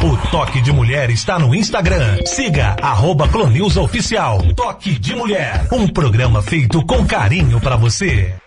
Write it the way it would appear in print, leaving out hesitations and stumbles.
O Toque de Mulher está no Instagram. Siga @Clonilza Oficial. Toque de Mulher, um programa feito com carinho pra você.